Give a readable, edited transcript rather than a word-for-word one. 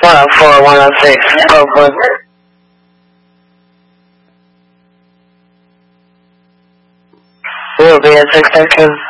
104, 106, Oakwood. We'll be at 6 seconds.